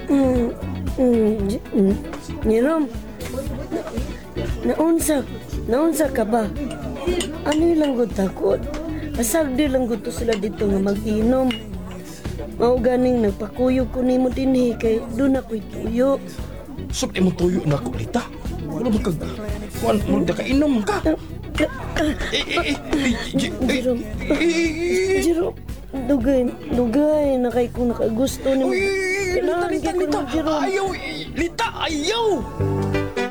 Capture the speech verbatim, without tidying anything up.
Mm, mm, J- mm, Jerome, naunsa, naunsa ka ba? Ano lang ko takot? Asagdi lang ko to sila dito nga mag-inom. Mao ganing nagpakuyo ko nimo dinhi kay doon ako'y tuyo. Sub mo tuyo na ko, Lita. Wala mo kag... Kuan, mo ka inom ka. Eh, eh, eh, eh, J- eh, Jerome, eh, eh, Jerome, dugay, dugay na kay kung nakagusto ni mo. Uy, Lita, Lita, Lita. Ayaw, eh, Lita, ayaw.